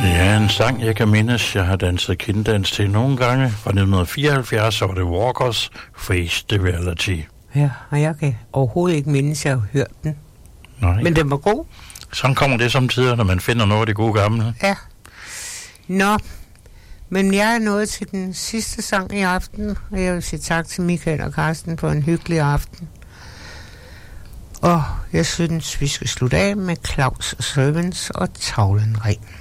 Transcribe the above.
Ja, en sang, jeg kan mindes, jeg har danset kinddans til nogle gange. Fra 1974, så var det Walkers Face the Reality. Ja, og jeg kan overhovedet ikke mindes, jeg har hørt den. Nej. Men den var god. Sådan kommer det samtidig, når man finder noget af det gode gamle. Ja. Nå, men jeg er nået til den sidste sang i aften, og jeg vil sige tak til Michael og Carsten for en hyggelig aften. Og jeg synes, vi skal slutte af med Claus og Servants og Tavlen Ring.